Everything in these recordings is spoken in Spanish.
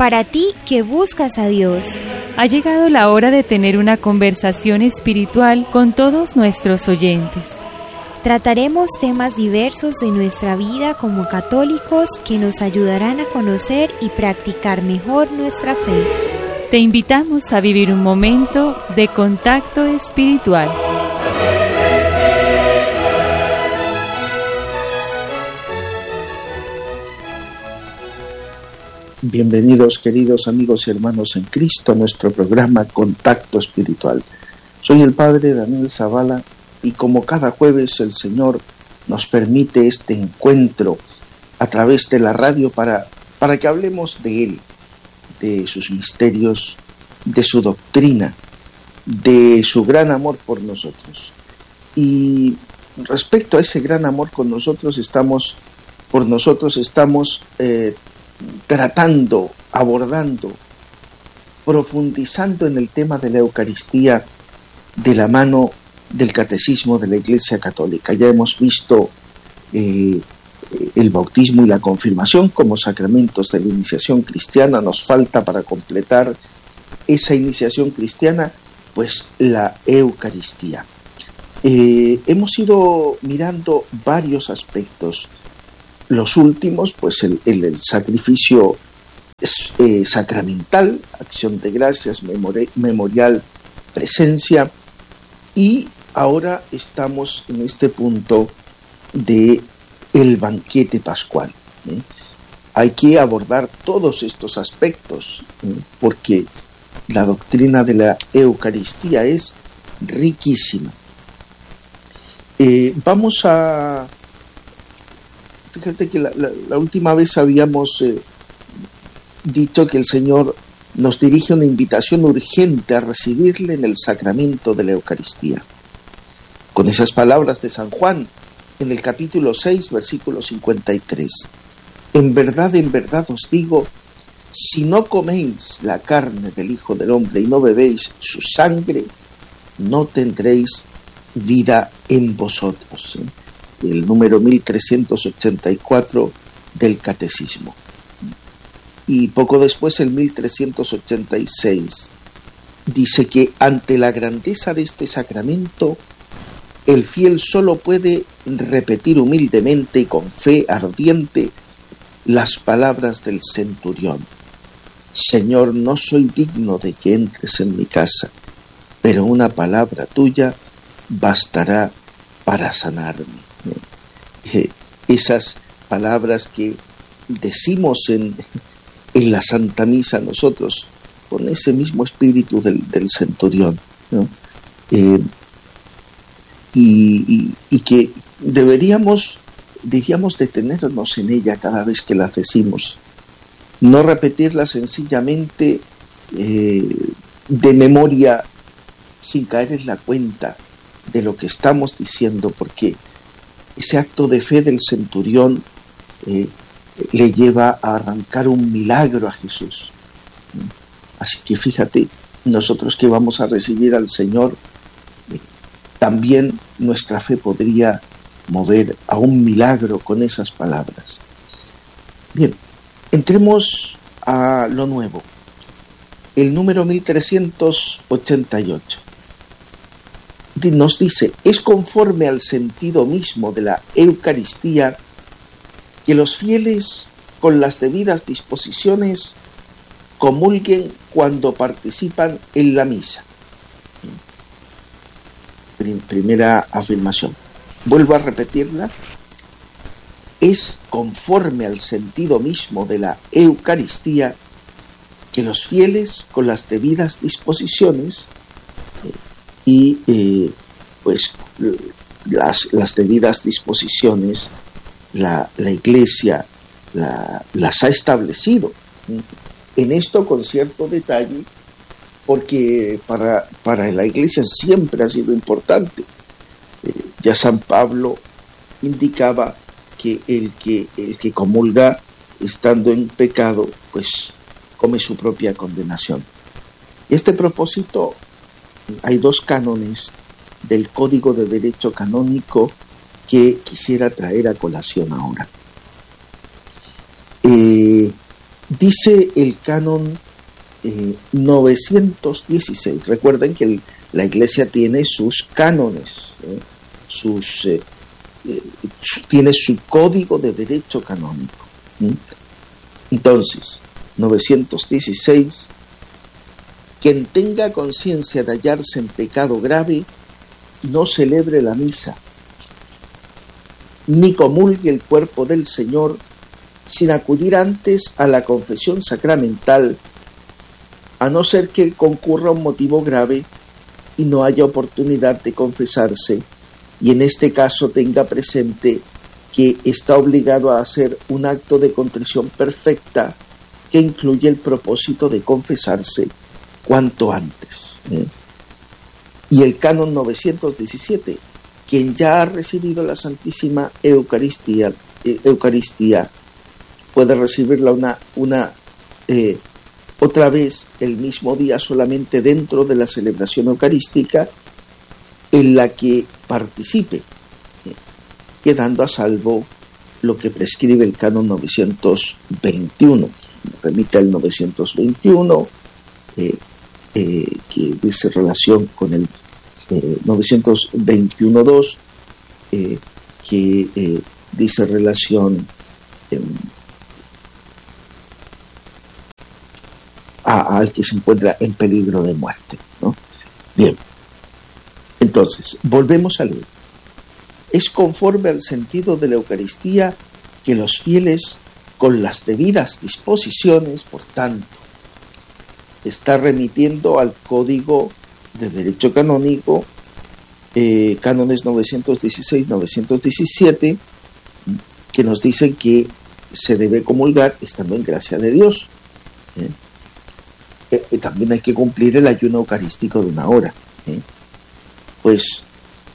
Para ti que buscas a Dios, ha llegado la hora de tener una conversación espiritual con todos nuestros oyentes. Trataremos temas diversos de nuestra vida como católicos que nos ayudarán a conocer y practicar mejor nuestra fe. Te invitamos a vivir un momento de contacto espiritual. Bienvenidos, queridos amigos y hermanos en Cristo, a nuestro programa Contacto Espiritual. Soy el Padre Daniel Zavala y como cada jueves el Señor nos permite este encuentro a través de la radio para que hablemos de Él, de sus misterios, de su doctrina, de su gran amor por nosotros. Y respecto a ese gran amor con nosotros, estamos tratando, abordando, profundizando en el tema de la Eucaristía de la mano del Catecismo de la Iglesia Católica. Ya hemos visto el bautismo y la confirmación como sacramentos de la iniciación cristiana. Nos falta para completar esa iniciación cristiana, pues la Eucaristía. Hemos ido mirando varios aspectos. Los últimos, pues el sacrificio sacramental, acción de gracias, memorial, presencia, y ahora estamos en este punto de el banquete pascual. Hay que abordar todos estos aspectos, porque la doctrina de la Eucaristía es riquísima. Fíjate que la última vez habíamos dicho que el Señor nos dirige una invitación urgente a recibirle en el sacramento de la Eucaristía. Con esas palabras de San Juan, en el capítulo 6, versículo 53. En verdad os digo, si no coméis la carne del Hijo del Hombre y no bebéis su sangre, no tendréis vida en vosotros. El número 1384 del Catecismo. Y poco después, el 1386, dice que ante la grandeza de este sacramento, el fiel solo puede repetir humildemente y con fe ardiente las palabras del centurión. Señor, no soy digno de que entres en mi casa, pero una palabra tuya bastará para sanarme. Esas palabras que decimos en la Santa Misa nosotros, con ese mismo espíritu del centurión, ¿no? Y que deberíamos detenernos en ella cada vez que las decimos, no repetirlas sencillamente de memoria sin caer en la cuenta de lo que estamos diciendo, porque ese acto de fe del centurión le lleva a arrancar un milagro a Jesús. Así que fíjate, nosotros que vamos a recibir al Señor, también nuestra fe podría mover a un milagro con esas palabras. Bien, entremos a lo nuevo. El número 1388. Nos dice, es conforme al sentido mismo de la Eucaristía que los fieles con las debidas disposiciones comulguen cuando participan en la misa. Primera afirmación. Vuelvo a repetirla. Es conforme al sentido mismo de la Eucaristía que los fieles con las debidas disposiciones pues las debidas disposiciones la Iglesia las ha establecido. En esto con cierto detalle, porque para la Iglesia siempre ha sido importante. Ya San Pablo indicaba que el que comulga estando en pecado, pues come su propia condenación. Y a este propósito hay dos cánones del Código de Derecho Canónico que quisiera traer a colación ahora. Dice el canon 916. Recuerden que la Iglesia tiene sus cánones, tiene su código de derecho canónico. Entonces, 916, quien tenga conciencia de hallarse en pecado grave, no celebre la misa, ni comulgue el cuerpo del Señor, sin acudir antes a la confesión sacramental, a no ser que concurra un motivo grave y no haya oportunidad de confesarse, y en este caso tenga presente que está obligado a hacer un acto de contrición perfecta que incluye el propósito de confesarse cuanto antes. Y el canon 917, quien ya ha recibido la Santísima Eucaristía puede recibirla otra vez el mismo día, solamente dentro de la celebración eucarística en la que participe, quedando a salvo lo que prescribe el canon 921. Remite al 921, que dice relación con el 921.2, que dice relación al que se encuentra en peligro de muerte, ¿no? Bien, entonces, volvemos a leer. Es conforme al sentido de la Eucaristía que los fieles, con las debidas disposiciones, por tanto, está remitiendo al Código de Derecho Canónico, cánones 916-917, que nos dicen que se debe comulgar estando en gracia de Dios. También hay que cumplir el ayuno eucarístico de 1 hora. Pues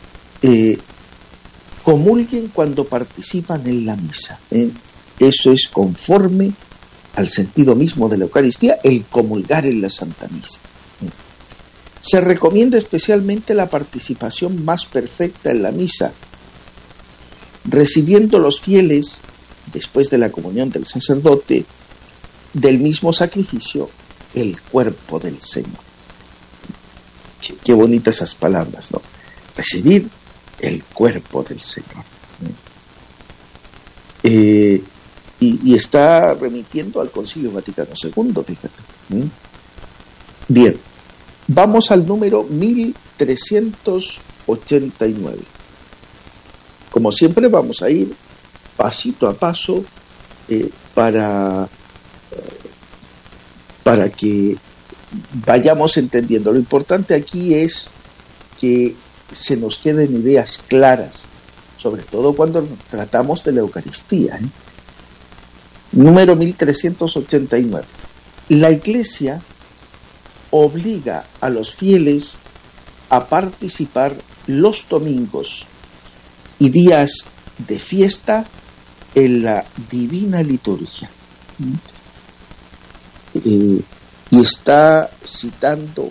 comulguen cuando participan en la misa. Eso es conforme al sentido mismo de la Eucaristía, el comulgar en la Santa Misa. Se recomienda especialmente la participación más perfecta en la misa, recibiendo los fieles, después de la comunión del sacerdote, del mismo sacrificio, el cuerpo del Señor. Qué bonitas esas palabras, ¿no? Recibir el cuerpo del Señor. Y está remitiendo al Concilio Vaticano II, fíjate. Bien, vamos al número 1389. Como siempre vamos a ir pasito a paso para que vayamos entendiendo. Lo importante aquí es que se nos queden ideas claras, sobre todo cuando tratamos de la Eucaristía. Número 1389. La Iglesia obliga a los fieles a participar los domingos y días de fiesta en la Divina Liturgia. Y está citando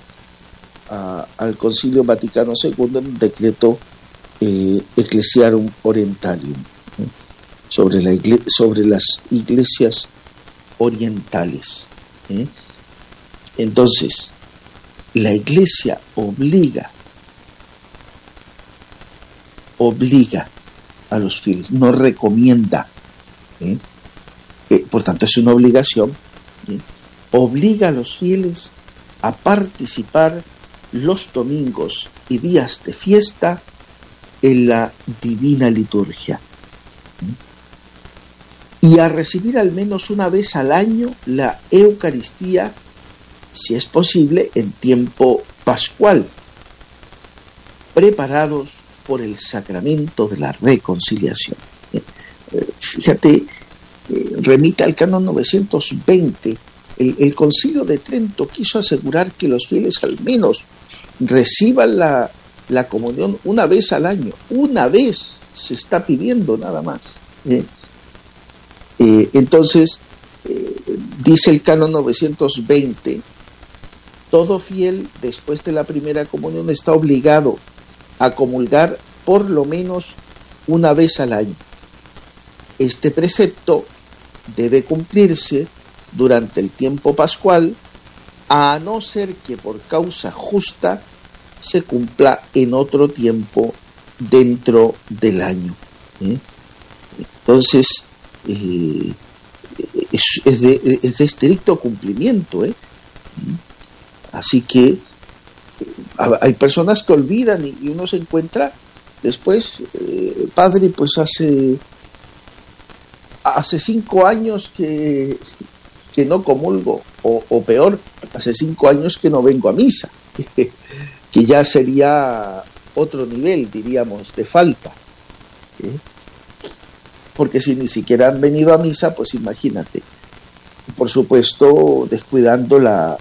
al Concilio Vaticano II en un decreto Ecclesiarum Orientalium, sobre las iglesias orientales. Entonces, la Iglesia obliga a los fieles, no recomienda. Por tanto, es una obligación. Obliga a los fieles a participar los domingos y días de fiesta en la Divina Liturgia y a recibir al menos una vez al año la Eucaristía, si es posible, en tiempo pascual, preparados por el sacramento de la reconciliación. Fíjate, remite al canon 920. El Concilio de Trento quiso asegurar que los fieles al menos reciban la comunión una vez al año. Una vez se está pidiendo nada más. Entonces, dice el canon 920, todo fiel después de la primera comunión está obligado a comulgar por lo menos una vez al año. Este precepto debe cumplirse durante el tiempo pascual, a no ser que por causa justa se cumpla en otro tiempo dentro del año. Entonces, es de estricto cumplimiento. Así que hay personas que olvidan y uno se encuentra después, padre, pues hace 5 años que no comulgo, o peor, hace 5 años que no vengo a misa, que ya sería otro nivel, diríamos, de falta. Porque si ni siquiera han venido a misa, pues imagínate. Por supuesto, descuidando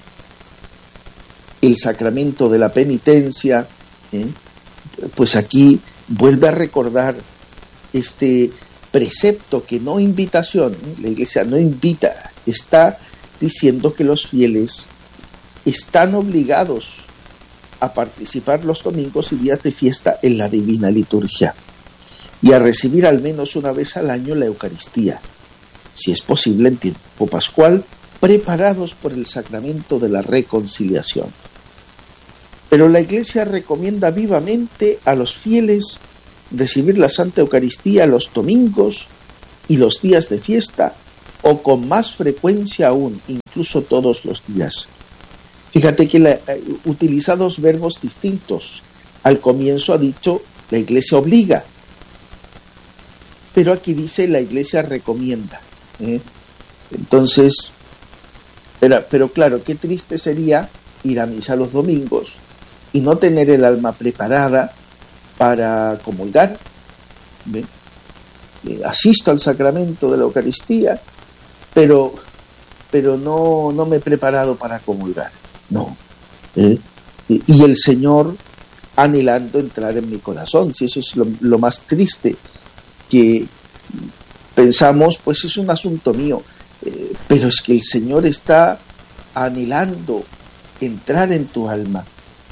el sacramento de la penitencia, pues aquí vuelve a recordar este precepto, que no invitación, la Iglesia no invita, está diciendo que los fieles están obligados a participar los domingos y días de fiesta en la divina liturgia y a recibir al menos una vez al año la Eucaristía, si es posible en tiempo pascual, preparados por el sacramento de la reconciliación. Pero la Iglesia recomienda vivamente a los fieles recibir la Santa Eucaristía los domingos y los días de fiesta, o con más frecuencia aún, incluso todos los días. Fíjate que utiliza 2 verbos distintos. Al comienzo ha dicho la Iglesia obliga, pero aquí dice la Iglesia recomienda. Entonces, pero claro, qué triste sería ir a misa los domingos y no tener el alma preparada para comulgar. Asisto al sacramento de la Eucaristía, pero no me he preparado para comulgar. No. Y el Señor anhelando entrar en mi corazón. Si eso es lo más triste, que pensamos, pues es un asunto mío, pero es que el Señor está anhelando entrar en tu alma,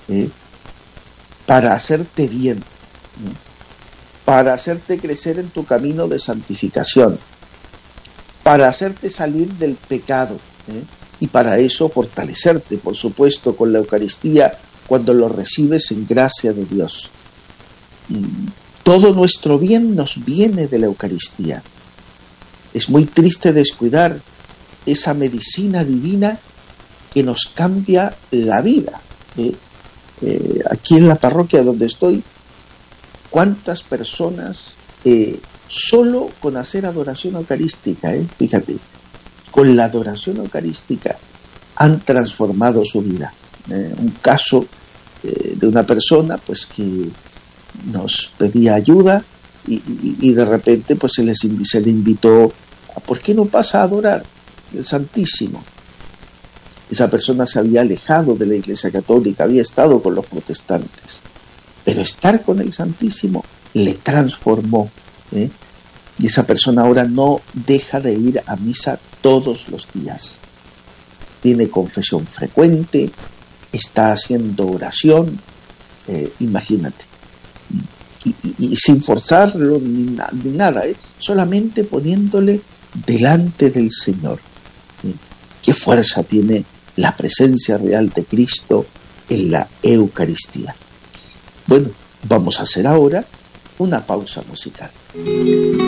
para hacerte bien, para hacerte crecer en tu camino de santificación, para hacerte salir del pecado, y para eso fortalecerte, por supuesto, con la Eucaristía cuando lo recibes en gracia de Dios. Todo nuestro bien nos viene de la Eucaristía. Es muy triste descuidar esa medicina divina que nos cambia la vida. Aquí en la parroquia donde estoy, ¿cuántas personas solo con hacer adoración eucarística, fíjate, con la adoración eucarística han transformado su vida? Un caso de una persona pues que nos pedía ayuda y de repente pues se le invitó a, ¿por qué no pasa a adorar el Santísimo? Esa persona se había alejado de la Iglesia Católica, había estado con los protestantes, pero estar con el Santísimo le transformó, y esa persona ahora no deja de ir a misa todos los días. Tiene confesión frecuente, está haciendo oración, imagínate, y sin forzarlo ni nada, solamente poniéndole delante del Señor. ¿Qué fuerza tiene la presencia real de Cristo en la Eucaristía? Bueno, vamos a hacer ahora una pausa musical.